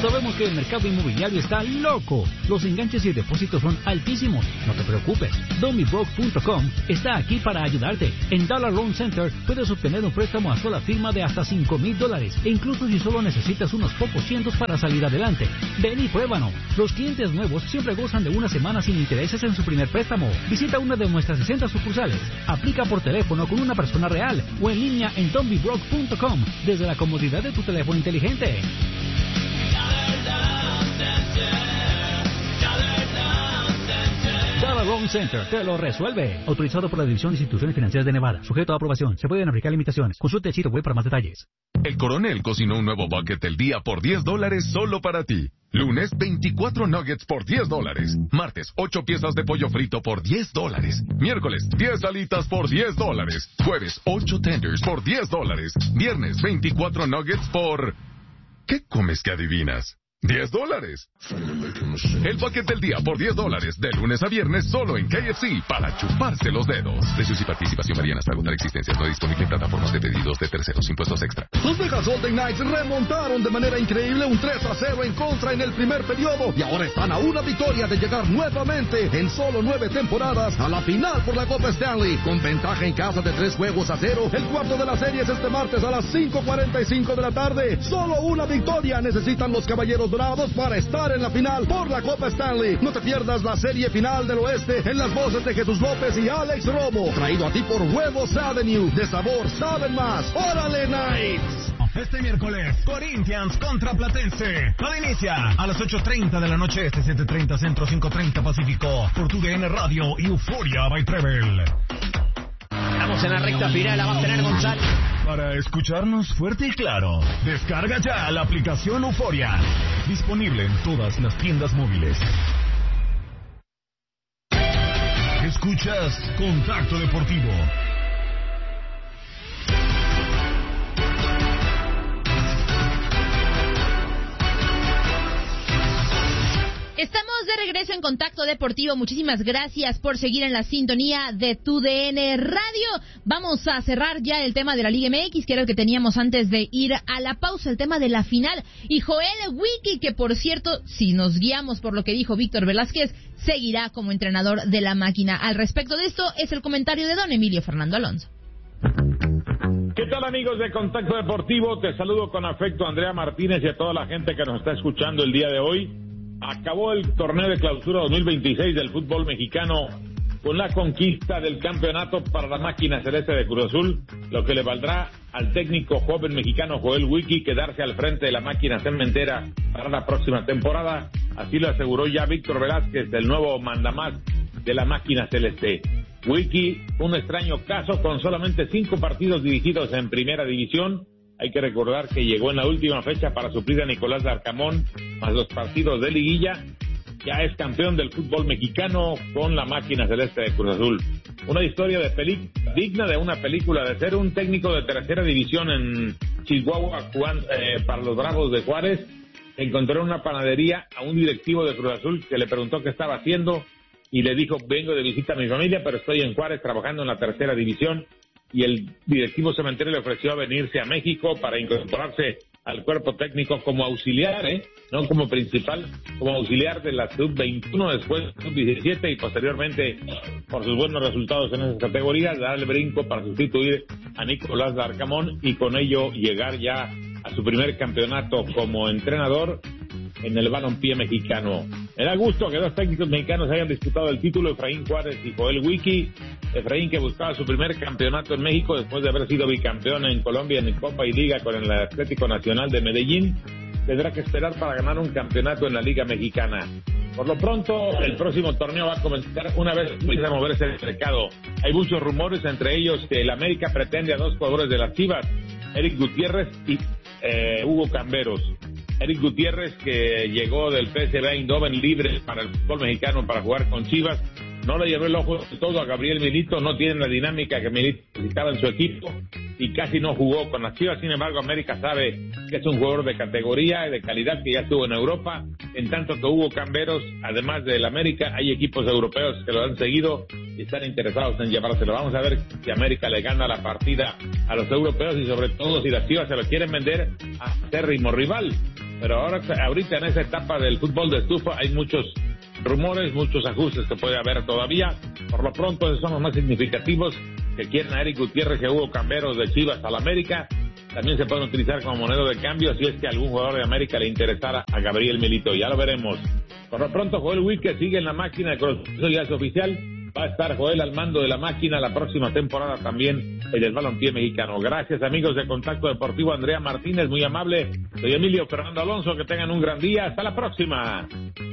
Sabemos que el mercado inmobiliario está loco. Los enganches y depósitos son altísimos. No te preocupes. DonBeBroke.com está aquí para ayudarte. En Dollar Loan Center puedes obtener un préstamo a sola firma de hasta $5,000 e incluso si solo necesitas unos pocos cientos para salir adelante. Ven y pruébanos. Los clientes nuevos siempre gozan de una semana sin intereses en su primer préstamo. Visita una de nuestras 60 sucursales. Aplica por teléfono con una persona real o en línea en DonBeBroke.com desde la comodidad de tu teléfono inteligente. Dollar Loan Center te lo resuelve. Autorizado por la División de Instituciones Financieras de Nevada. Sujeto a aprobación. Se pueden aplicar limitaciones. Consulte el sitio web para más detalles. El Coronel cocinó un nuevo bucket del día por $10 solo para ti. Lunes, 24 nuggets por $10. Martes, 8 piezas de pollo frito por $10. Miércoles, 10 alitas por $10. Jueves, 8 tenders por $10. Viernes, 24 nuggets por... ¿Qué comes que adivinas? $10. El bucket del día por $10, de lunes a viernes solo en KFC para chuparse los dedos. Precios y participación varían hasta agotar existencias. No disponible en plataformas de pedidos de terceros, impuestos extra. Los Vegas Golden Knights remontaron de manera increíble un 3-0 en contra en el primer periodo y ahora están a una victoria de llegar nuevamente en solo 9 temporadas a la final por la Copa Stanley. Con ventaja en casa de 3-0. El cuarto de la serie es este martes a las 5:45 de la tarde. Solo una victoria necesitan los Caballeros Dorados para estar en la final por la Copa Stanley. No te pierdas la serie final del oeste en las voces de Jesús López y Alex Romo. Traído a ti por Huevos Avenue. De sabor saben más. ¡Órale, Knights! Este miércoles, Corinthians contra Platense. Todo inicia a las 8:30 de la noche, 7:30 Centro, 5:30 Pacífico. Por TUDN Radio y Euforia by Treble. Estamos en la recta final, la va a tener González. Para escucharnos fuerte y claro, descarga ya la aplicación Euforia. Disponible en todas las tiendas móviles. Escuchas Contacto Deportivo. Estamos de regreso en Contacto Deportivo. Muchísimas gracias por seguir en la sintonía de TUDN Radio. Vamos a cerrar ya el tema de la Liga MX, que era el que teníamos antes de ir a la pausa, el tema de la final. Y Joel Wiki, que por cierto, si nos guiamos por lo que dijo Víctor Velázquez, seguirá como entrenador de la máquina. Al respecto de esto es el comentario de don Emilio Fernando Alonso. ¿Qué tal, amigos de Contacto Deportivo? Te saludo con afecto, Andrea Martínez, y a toda la gente que nos está escuchando el día de hoy. Acabó el torneo de clausura 2026 del fútbol mexicano con la conquista del campeonato para la máquina celeste de Cruz Azul, lo que le valdrá al técnico joven mexicano Joel Wiki quedarse al frente de la máquina cementera para la próxima temporada. Así lo aseguró ya Víctor Velázquez, el nuevo mandamás de la máquina celeste. Wiki, un extraño caso con solamente 5 partidos dirigidos en primera división. Hay que recordar que llegó en la última fecha para suplir a Nicolás Larcamón, más los partidos de liguilla. Ya es campeón del fútbol mexicano con la máquina celeste de Cruz Azul. Una historia digna de una película, de ser un técnico de tercera división en Chihuahua, para los Bravos de Juárez. Encontró en una panadería a un directivo de Cruz Azul que le preguntó qué estaba haciendo y le dijo: vengo de visita a mi familia, pero estoy en Juárez trabajando en la tercera división. Y el directivo cementero le ofreció venirse a México para incorporarse al cuerpo técnico como auxiliar, no como principal, como auxiliar de la sub-21, después sub-17 y posteriormente, por sus buenos resultados en esas categorías, darle brinco para sustituir a Nicolás Larcamón y con ello llegar ya a su primer campeonato como entrenador en el balompié mexicano. Me da gusto que 2 técnicos mexicanos hayan disputado el título, Efraín Juárez y Joel Wiki. Efraín, que buscaba su primer campeonato en México después de haber sido bicampeón en Colombia en Copa y Liga con el Atlético Nacional de Medellín, tendrá que esperar para ganar un campeonato en la Liga Mexicana. Por lo pronto, el próximo torneo va a comenzar una vez empiece a moverse el mercado. Hay muchos rumores, entre ellos que el América pretende a 2 jugadores de las Chivas, Eric Gutiérrez y Hugo Camberos. Eric Gutiérrez, que llegó del PSV Eindhoven libre para el fútbol mexicano para jugar con Chivas, no le llevó el ojo de todo a Gabriel Milito, no tiene la dinámica que Milito necesitaba en su equipo y casi no jugó con las Chivas. Sin embargo, América sabe que es un jugador de categoría y de calidad que ya estuvo en Europa, en tanto que Hugo Camberos, además del América, hay equipos europeos que lo han seguido y están interesados en llevárselo. Vamos a ver si América le gana la partida a los europeos y sobre todo si las Chivas se lo quieren vender a acérrimo rival. pero ahorita en esa etapa del fútbol de estufa hay muchos rumores, muchos ajustes que puede haber todavía. Por lo pronto, esos son los más significativos, que quieren a Eric Gutiérrez y a Hugo Camberos de Chivas al América. También se pueden utilizar como moneda de cambio si es que algún jugador de América le interesara a Gabriel Milito. Ya lo veremos. Por lo pronto, Joel Huique sigue en la máquina, eso ya es oficial. Va a estar Joel al mando de la máquina la próxima temporada también en el balompié mexicano. Gracias, amigos de Contacto Deportivo. Andrea Martínez, muy amable. Soy Emilio Fernando Alonso. Que tengan un gran día. Hasta la próxima.